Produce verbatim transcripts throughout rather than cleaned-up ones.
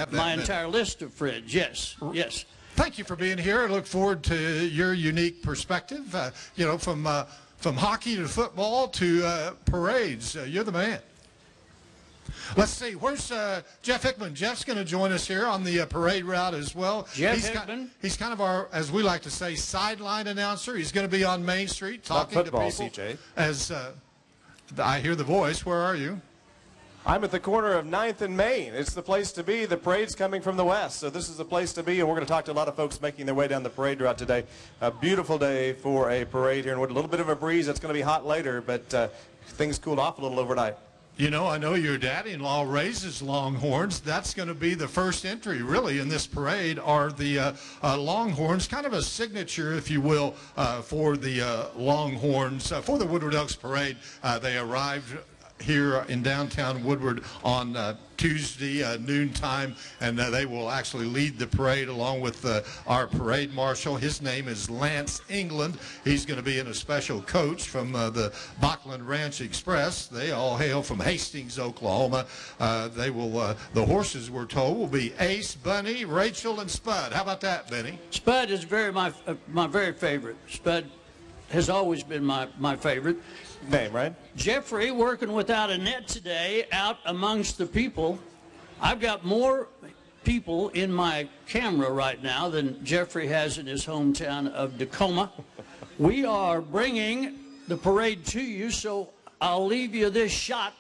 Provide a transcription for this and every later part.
have that my minute. entire list of friends. Yes, yes. Thank you for being here. I look forward to your unique perspective, uh, you know, from uh, from hockey to football to uh, parades. Uh, you're the man. Let's see. Where's uh, Jeff Hickman? Jeff's going to join us here on the uh, parade route as well. Jeff he's Hickman. Got, he's kind of our, as we like to say, sideline announcer. He's going to be on Main Street talking Not football, to people. C J. As uh, I hear the voice. Where are you? I'm at the corner of ninth and Main. It's the place to be. The parade's coming from the west, so this is the place to be, and we're going to talk to a lot of folks making their way down the parade route today. A beautiful day for a parade here, and with a little bit of a breeze. It's going to be hot later, but uh, things cooled off a little overnight. You know, I know your daddy-in-law raises Longhorns. That's going to be the first entry, really, in this parade, are the uh, uh, Longhorns, kind of a signature, if you will, uh, for the uh, Longhorns, uh, for the Woodward Elks Parade. Uh, they arrived here in downtown Woodward on uh, Tuesday uh, noontime, and uh, they will actually lead the parade along with uh, our parade marshal. His name is Lance England. He's going to be in a special coach from uh, the Bachland Ranch Express. They all hail from Hastings, Oklahoma. Uh, they will. Uh, the horses, we're told, will be Ace, Bunny, Rachel, and Spud. How about that, Benny? Spud is very my uh, my very favorite. Spud has always been my my favorite. Name, right? Jeffrey working without a net today out amongst the people. I've got more people in my camera right now than Jeffrey has in his hometown of Tacoma. We are bringing the parade to you, so I'll leave you this shot.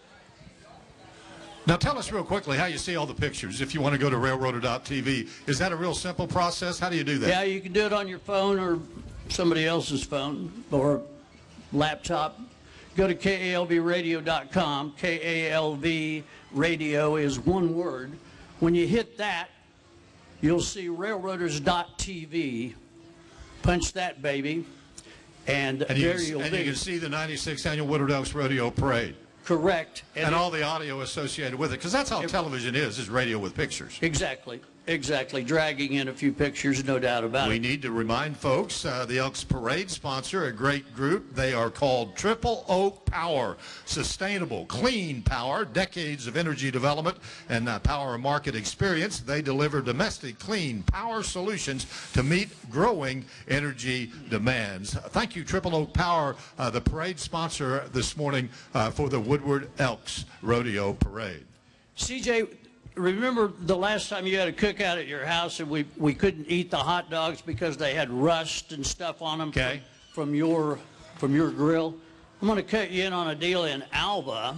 Now tell us real quickly how you see all the pictures if you want to go to railroader dot T V. Is that a real simple process? How do you do that? Yeah, you can do it on your phone or somebody else's phone or laptop. Go to K A L V radio dot com. K A L V radio is one word. When you hit that, you'll see railroaders dot T V. Punch that, baby, and, And, you there can, you'll and be. you can see the ninety-sixth Annual Woodward Elks Rodeo Parade. Correct. And, and all the audio associated with it, because that's how it, television is, is radio with pictures. Exactly. Exactly. Dragging in a few pictures, no doubt about we it. We need to remind folks, uh, the Elks Parade sponsor, a great group. They are called Triple Oak Power. Sustainable, clean power, decades of energy development and uh, power market experience. They deliver domestic, clean power solutions to meet growing energy demands. Thank you, Triple Oak Power, uh, the parade sponsor this morning uh, for the Woodward Elks Rodeo Parade. C J, remember the last time you had a cookout at your house and we, we couldn't eat the hot dogs because they had rust and stuff on them okay. from, from your from your grill? I'm going to cut you in on a deal in Alva.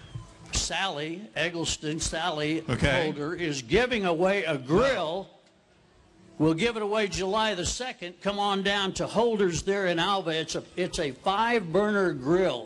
Sally Eggleston, Sally okay. Holder, is giving away a grill. We'll give it away July the second. Come on down to Holder's there in Alva. It's a, it's a five-burner grill.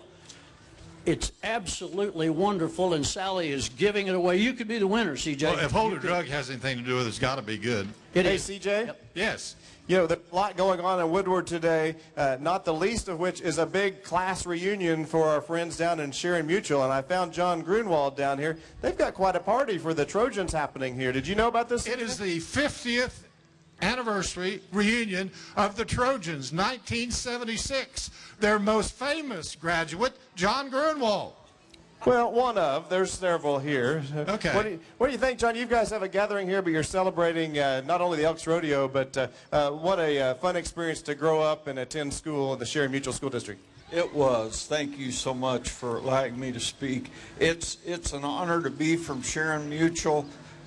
It's absolutely wonderful, and Sally is giving it away. You could be the winner, C J. Well, if Holder Drug has anything to do with it, it's got to be good. It hey, is. C J? Yep. Yes. You know, there's a lot going on in Woodward today, uh, not the least of which is a big class reunion for our friends down in Sharon Mutual, and I found John Grunwald down here. They've got quite a party for the Trojans happening here. Did you know about this? It is the fiftieth anniversary reunion of the Trojans, nineteen seventy-six. Their most famous graduate, John Grunwald. Well, one of. There's several here. Okay. What do you, what do you think, John? You guys have a gathering here, but you're celebrating uh, not only the Elks Rodeo, but uh, uh, what a uh, fun experience to grow up and attend school in the Sharon Mutual School District. It was. Thank you so much for allowing me to speak. It's it's an honor to be from Sharon Mutual.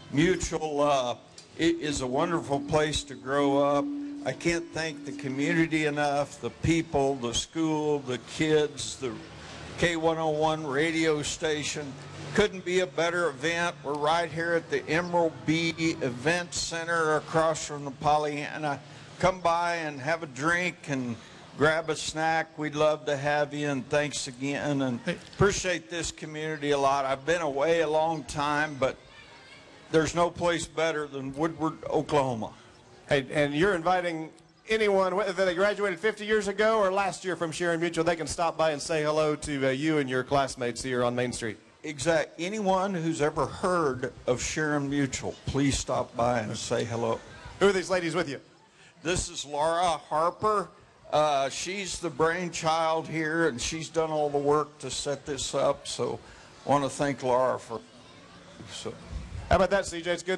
Mutual uh, it is a wonderful place to grow up. I can't thank the community enough, the people, the school, the kids, the K one oh one radio station. Couldn't be a better event. We're right here at the Emerald Bee Event Center across from the Pollyanna. Come by and have a drink and grab a snack. We'd love to have you, and thanks again, and appreciate this community a lot. I've been away a long time, but there's no place better than Woodward, Oklahoma. Hey, and you're inviting anyone, whether they graduated fifty years ago or last year from Sharon Mutual, they can stop by and say hello to uh, you and your classmates here on Main Street. Exact. Anyone who's ever heard of Sharon Mutual, please stop by and say hello. Who are these ladies with you? This is Laura Harper. Uh, she's the brainchild here, and she's done all the work to set this up. So I want to thank Laura for so. How about that, C J? It's good.